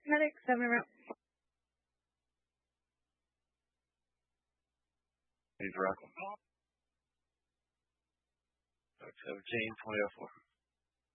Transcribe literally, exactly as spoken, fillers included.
Medic seven around. He's rocking. seventeen, twenty oh four.